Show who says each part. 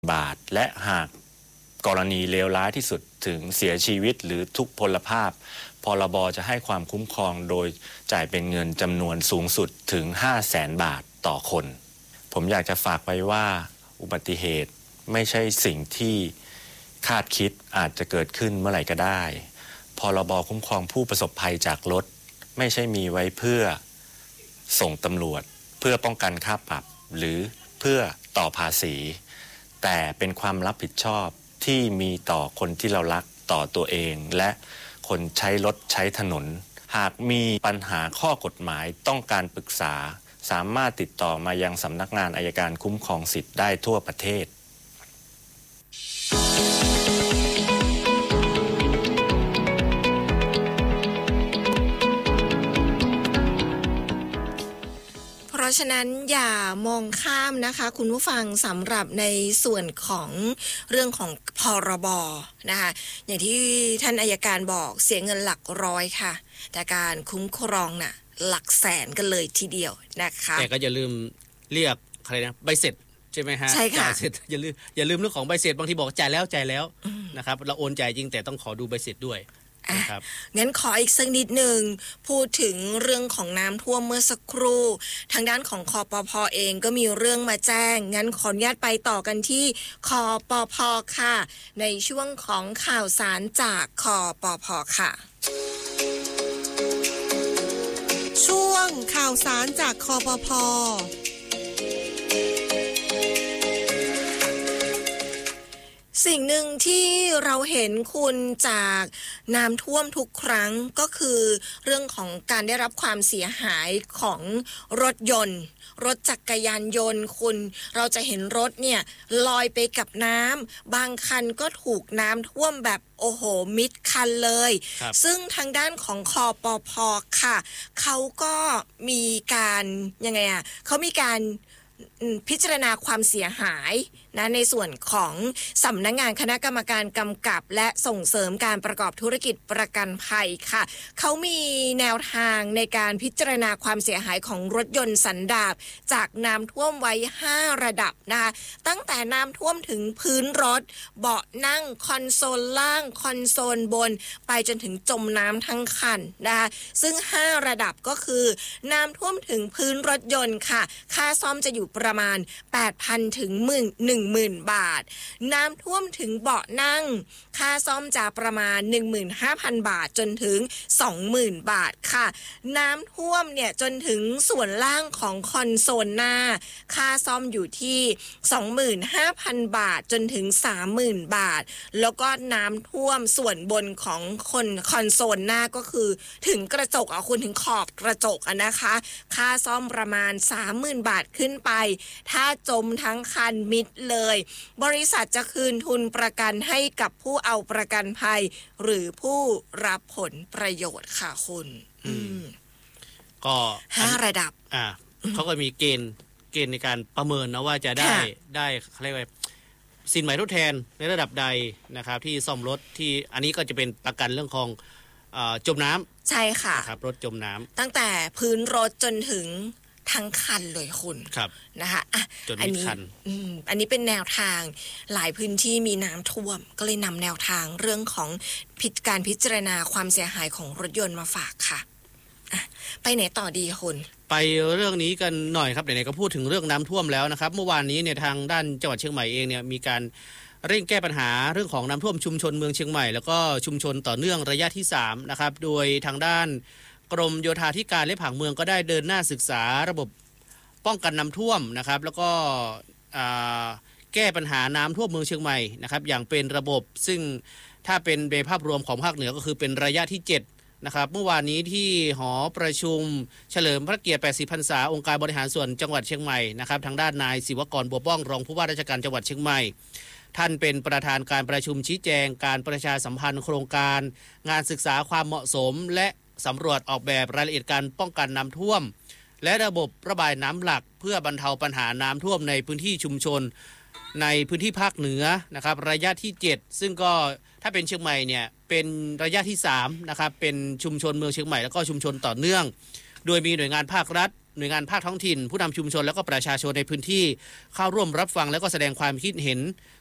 Speaker 1: บาทและหากกรณีเลวร้ายที่สุดถึงเสียชีวิตหรือทุพพลภาพพรบจะให้ความคุ้มครองโดยจ่ายเป็นเงินจำนวนสูงสุดถึง 500,000 บาทต่อคนผมอยากจะฝากไว้ว่าอุบัติเหตุไม่ใช่สิ่งที่คาดคิดอาจจะเกิดขึ้นเมื่อไหร่ก็ได้พรบคุ้มครองผู้ประสบภัยจากรถไม่ใช่มีไว้เพื่อส่งตำรวจเพื่อป้องกันค่าปรับหรือเพื่อต่อภาษีแต่เป็นความรับผิดชอบที่มีต่อคนที่เรารักต่อตัวเองและคนใช้รถใช้ถนนหากมีปัญหาข้อกฎหมายต้องการปรึกษาสามารถติดต่อมายังสำนักงานอัยการคุ้มครองสิทธิ์ได้ทั่วประเทศ
Speaker 2: เพราะฉะนั้นอย่ามองข้ามนะคะคุณผู้ฟังสำหรับในส่วนของเรื่องของพรบนะคะอย่างที่ท่านอัยการบอกเสียเงินหลักร้อยค่ะแต่การคุ้มครองน่ะหลักแสนกันเลยทีเดียวนะคะ
Speaker 3: แต่ก็อย่าลืมเรียกอะไรนะใบเสร็จใช่ไหมฮะ
Speaker 2: ใช่ค่ะ
Speaker 3: จ่ายเสร็จอย่าลืมเรื่องของใบเสร็จบางทีบอกจ่ายแล้วนะครับเราโอนจ่ายจริงแต่ต้องขอดูใบเสร็จด้วยนะครับ
Speaker 2: งั้นขออีกสักนิดหนึ่งพูดถึงเรื่องของน้ำท่วมเมื่อสักครู่ทางด้านของคปภ.เองก็มีเรื่องมาแจ้งงั้นขออนุญาตไปต่อกันที่คปภ.ค่ะในช่วงของข่าวสารจากคปภ.ค่ะ
Speaker 4: ช่วงข่าวสารจากคปภ.
Speaker 2: สิ่งหนึ่งที่เราเห็นคุณจากน้ำท่วมทุกครั้งก็คือเรื่องของการได้รับความเสียหายของรถยนต์รถจักรยานยนต์คุณเราจะเห็นรถเนี่ยลอยไปกับน้ำบางคันก็ถูกน้ำท่วมแบบโอ้โหมิดคันเลยซึ่งทางด้านของคปภ.ค่ะเขาก็มีการยังไงเขามีการพิจารณาความเสียหายนะในส่วนของสำนักงานคณะกรรมการกำกับและส่งเสริมการประกอบธุรกิจประกันภัยค่ะเขามีแนวทางในการพิจารณาความเสียหายของรถยนต์สันดาปจากน้ำท่วมไว้5ระดับนะคะตั้งแต่น้ำท่วมถึงพื้นรถเบาะนั่งคอนโซลล่างคอนโซลบนไปจนถึงจมน้ำทั้งคันนะคะซึ่ง5ระดับก็คือน้ำท่วมถึงพื้นรถยนต์ค่ะค่าซ่อมจะอยู่ประมาณ 8,000 ถึง 10,000 บาทน้ำท่วมถึงเบาะนั่งค่าซ่อมจะประมาณ 15,000 บาทจนถึง 20,000 บาทค่ะน้ำท่วมเนี่ยจนถึงส่วนล่างของคอนโซลหน้าค่าซ่อมอยู่ที่ 25,000 บาทจนถึง 30,000 บาทแล้วก็น้ำท่วมส่วนบนของคอนโซลหน้าก็คือถึงกระจกคุณถึงขอบกระจกนะคะค่าซ่อมประมาณ 30,000 บาทขึ้นไปถ้าจมทั้งคันมิดเลยบริษัทจะคืนทุนประกันให้กับผู้เอาประกันภัยหรือผู้รับผลประโยชน์ค่ะคุณ
Speaker 3: ก็
Speaker 2: 5ระดับ
Speaker 3: เขาก็มีเกณฑ์ในการประเมินนะว่าจะได้เขาเรียกว่าสินไหมทดแทนในระดับใดนะครับที่ซ่อมรถที่อันนี้ก็จะเป็นประกันเรื่องของจมน้ำ
Speaker 2: ใช่ค่ะ
Speaker 3: ครับรถจมน้ำ
Speaker 2: ตั้งแต่พื้นรถจนถึงทั้งคันเลยคุณนะคะ
Speaker 3: จนมิดคัน
Speaker 2: อันนี้เป็นแนวทางหลายพื้นที่มีน้ำท่วมก็เลยนำแนวทางเรื่องของการพิจารณาความเสียหายของรถยนต์มาฝากค่ะไปไหนต่อดีคุณ
Speaker 3: ไปเรื่องนี้กันหน่อยครับไหนๆก็พูดถึงเรื่องน้ำท่วมแล้วนะครับเมื่อวานนี้เนี่ยทางด้านจังหวัดเชียงใหม่เองเนี่ยมีการเร่งแก้ปัญหาเรื่องของน้ำท่วมชุมชนเมืองเชียงใหม่แล้วก็ชุมชนต่อเนื่องระยะที่3นะครับโดยทางด้านกรมโยธาธิการและผังเมืองก็ได้เดินหน้าศึกษาระบบป้องกันน้ำท่วมนะครับแล้วก็แก้ปัญหาน้ำท่วมเมืองเชียงใหม่นะครับอย่างเป็นระบบซึ่งถ้าเป็นในภาพรวมของภาคเหนือก็คือเป็นระยะที่7นะครับเมื่อวานนี้ที่หอประชุมเฉลิมพระเกียรติ80 พรรษาองค์การบริหารส่วนจังหวัดเชียงใหม่นะครับทางด้านนายศิวกรบัวป้องรองผู้ว่าราชการจังหวัดเชียงใหม่ท่านเป็นประธานการประชุมชี้แจงการประชาสัมพันธ์โครงการงานศึกษาความเหมาะสมและสำรวจออกแบบรายละเอียดการป้องกันน้ำท่วมและระบบระบายน้ำหลักเพื่อบรรเทาปัญหาน้ำท่วมในพื้นที่ชุมชนในพื้นที่ภาคเหนือนะครับระยะที่7ซึ่งก็ถ้าเป็นเชียงใหม่เนี่ยเป็นระยะที่3นะครับเป็นชุมชนเมืองเชียงใหม่แล้วก็ชุมชนต่อเนื่องโดยมีหน่วยงานภาครัฐหน่วยงานภาคท้องถิ่นผู้นำชุมชนแล้วก็ประชาชนในพื้นที่เข้าร่วมรับฟังแล้วก็แสดงความคิดเห็น